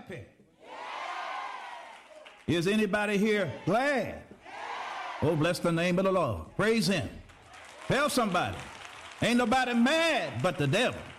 happy? Is anybody here glad? Oh, bless the name of the Lord. Praise him. Tell somebody. Ain't nobody mad but the devil.